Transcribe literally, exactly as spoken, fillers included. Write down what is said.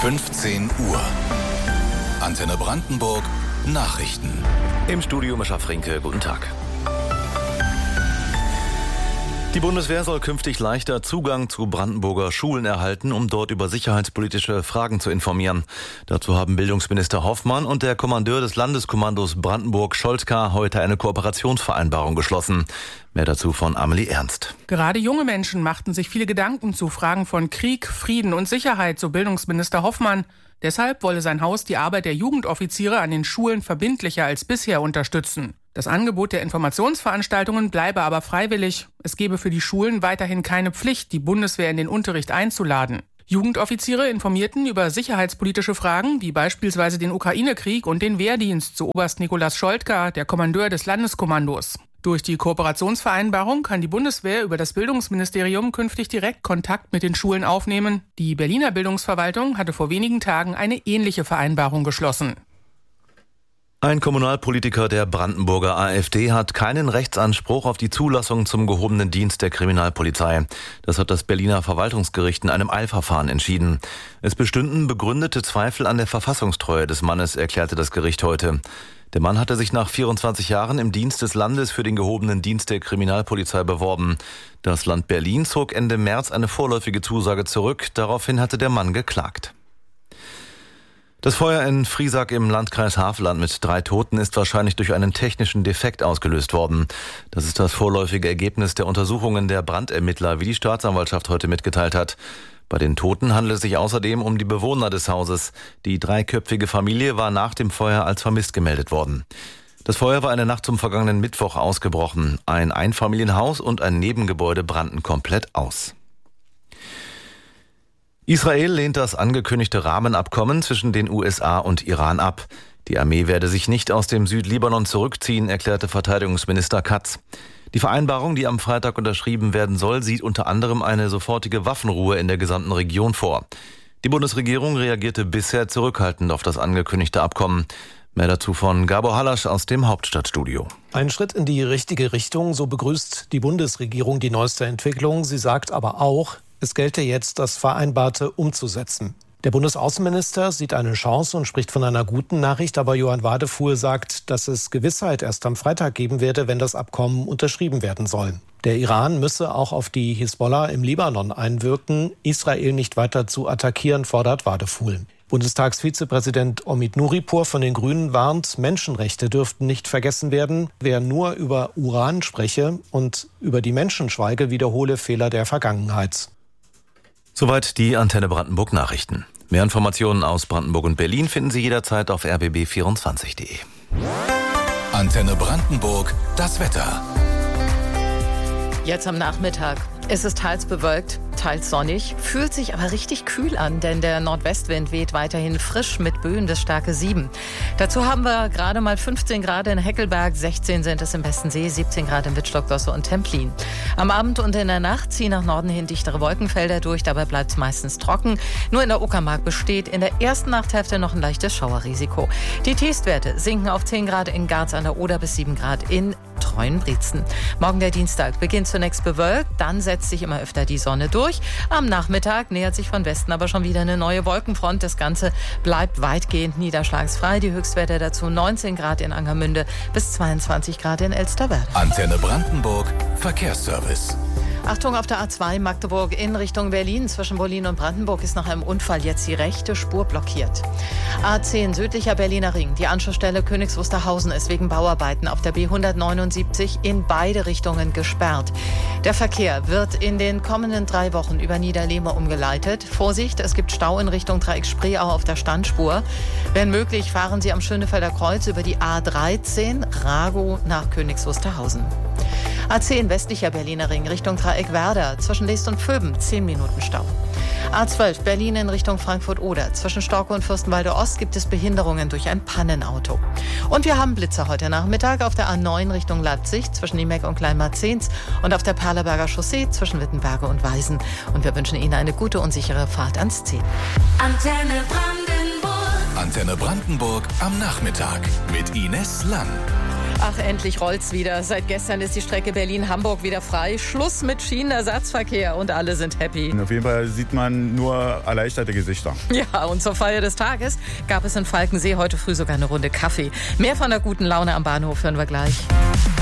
fünfzehn Uhr. Antenne Brandenburg Nachrichten. Im Studio Mischa Frinke, guten Tag. Die Bundeswehr soll künftig leichter Zugang zu Brandenburger Schulen erhalten, um dort über sicherheitspolitische Fragen zu informieren. Dazu haben Bildungsminister Hoffmann und der Kommandeur des Landeskommandos Brandenburg Scholtka heute eine Kooperationsvereinbarung geschlossen. Mehr dazu von Amelie Ernst. Gerade junge Menschen machten sich viele Gedanken zu Fragen von Krieg, Frieden und Sicherheit, so Bildungsminister Hoffmann. Deshalb wolle sein Haus die Arbeit der Jugendoffiziere an den Schulen verbindlicher als bisher unterstützen. Das Angebot der Informationsveranstaltungen bleibe aber freiwillig. Es gebe für die Schulen weiterhin keine Pflicht, die Bundeswehr in den Unterricht einzuladen. Jugendoffiziere informierten über sicherheitspolitische Fragen, wie beispielsweise den Ukraine-Krieg und den Wehrdienst, so Oberst Nikolaus Scholtka, der Kommandeur des Landeskommandos. Durch die Kooperationsvereinbarung kann die Bundeswehr über das Bildungsministerium künftig direkt Kontakt mit den Schulen aufnehmen. Die Berliner Bildungsverwaltung hatte vor wenigen Tagen eine ähnliche Vereinbarung geschlossen. Ein Kommunalpolitiker der Brandenburger AfD hat keinen Rechtsanspruch auf die Zulassung zum gehobenen Dienst der Kriminalpolizei. Das hat das Berliner Verwaltungsgericht in einem Eilverfahren entschieden. Es bestünden begründete Zweifel an der Verfassungstreue des Mannes, erklärte das Gericht heute. Der Mann hatte sich nach vierundzwanzig Jahren im Dienst des Landes für den gehobenen Dienst der Kriminalpolizei beworben. Das Land Berlin zog Ende März eine vorläufige Zusage zurück. Daraufhin hatte der Mann geklagt. Das Feuer in Friesack im Landkreis Havelland mit drei Toten ist wahrscheinlich durch einen technischen Defekt ausgelöst worden. Das ist das vorläufige Ergebnis der Untersuchungen der Brandermittler, wie die Staatsanwaltschaft heute mitgeteilt hat. Bei den Toten handelt es sich außerdem um die Bewohner des Hauses. Die dreiköpfige Familie war nach dem Feuer als vermisst gemeldet worden. Das Feuer war in der Nacht zum vergangenen Mittwoch ausgebrochen. Ein Einfamilienhaus und ein Nebengebäude brannten komplett aus. Israel lehnt das angekündigte Rahmenabkommen zwischen den U S A und Iran ab. Die Armee werde sich nicht aus dem Südlibanon zurückziehen, erklärte Verteidigungsminister Katz. Die Vereinbarung, die am Freitag unterschrieben werden soll, sieht unter anderem eine sofortige Waffenruhe in der gesamten Region vor. Die Bundesregierung reagierte bisher zurückhaltend auf das angekündigte Abkommen. Mehr dazu von Gabor Halasch aus dem Hauptstadtstudio. Ein Schritt in die richtige Richtung, so begrüßt die Bundesregierung die neueste Entwicklung. Sie sagt aber auch, es gelte jetzt, das Vereinbarte umzusetzen. Der Bundesaußenminister sieht eine Chance und spricht von einer guten Nachricht, aber Johann Wadefuhl sagt, dass es Gewissheit erst am Freitag geben werde, wenn das Abkommen unterschrieben werden soll. Der Iran müsse auch auf die Hisbollah im Libanon einwirken, Israel nicht weiter zu attackieren, fordert Wadefuhl. Bundestagsvizepräsident Omid Nuripur von den Grünen warnt, Menschenrechte dürften nicht vergessen werden. Wer nur über Uran spreche und über die Menschen schweige, wiederhole Fehler der Vergangenheit. Soweit die Antenne Brandenburg Nachrichten. Mehr Informationen aus Brandenburg und Berlin finden Sie jederzeit auf r b b vierundzwanzig punkt d e. Antenne Brandenburg, das Wetter. Jetzt am Nachmittag. Es ist teils bewölkt, teils sonnig, fühlt sich aber richtig kühl an, denn der Nordwestwind weht weiterhin frisch mit Böen bis starke sieben. Dazu haben wir gerade mal fünfzehn Grad in Heckelberg, sechzehn sind es im Westensee, siebzehn Grad in Wittstock-Dosse und Templin. Am Abend und in der Nacht ziehen nach Norden hin dichtere Wolkenfelder durch, dabei bleibt es meistens trocken. Nur in der Uckermark besteht in der ersten Nachthälfte noch ein leichtes Schauerrisiko. Die Tiefstwerte sinken auf zehn Grad in Garz an der Oder bis sieben Grad in Treuenbrietzen. Morgen der Dienstag beginnt zunächst bewölkt, dann setzt sich immer öfter die Sonne durch. Am Nachmittag nähert sich von Westen aber schon wieder eine neue Wolkenfront. Das Ganze bleibt weitgehend niederschlagsfrei. Die Höchstwerte dazu neunzehn Grad in Angermünde bis zweiundzwanzig Grad in Elsterwerda. Antenne Brandenburg, Verkehrsservice. Achtung auf der A zwei Magdeburg in Richtung Berlin. Zwischen Berlin und Brandenburg ist nach einem Unfall jetzt die rechte Spur blockiert. A zehn südlicher Berliner Ring. Die Anschlussstelle Königs Wusterhausen ist wegen Bauarbeiten auf der B hundertneunundsiebzig in beide Richtungen gesperrt. Der Verkehr wird in den kommenden drei Wochen über Niederlehme umgeleitet. Vorsicht, es gibt Stau in Richtung Dreieck Spreeau auf der Standspur. Wenn möglich, fahren Sie am Schönefelder Kreuz über die A dreizehn Ragow nach Königs Wusterhausen. A zehn westlicher Berliner Ring Richtung Dreieck Werder, zwischen Leest und Vöben, zehn Minuten Stau. A zwölf Berlin in Richtung Frankfurt-Oder. Zwischen Storkow und Fürstenwalde Ost gibt es Behinderungen durch ein Pannenauto. Und wir haben Blitzer heute Nachmittag auf der A neun Richtung Leipzig zwischen Niemeck und Kleinmarzens und auf der Perleberger Chaussee zwischen Wittenberge und Weisen. Und wir wünschen Ihnen eine gute und sichere Fahrt ans Ziel. Antenne Brandenburg. Antenne Brandenburg am Nachmittag mit Ines Lang. Ach, endlich rollt's wieder. Seit gestern ist die Strecke Berlin-Hamburg wieder frei. Schluss mit Schienenersatzverkehr und alle sind happy. Auf jeden Fall sieht man nur erleichterte Gesichter. Ja, und zur Feier des Tages gab es in Falkensee heute früh sogar eine Runde Kaffee. Mehr von der guten Laune am Bahnhof hören wir gleich.